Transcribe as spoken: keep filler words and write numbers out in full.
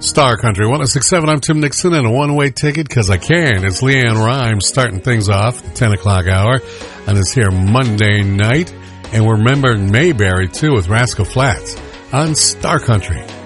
Star Country one oh six point seven, I'm Tim Nixon, and a one-way ticket because I can. It's Leanne Rhymes starting things off, ten o'clock hour, and it's here Monday night. And we're remembering Mayberry, too, with Rascal Flatts on Star Country.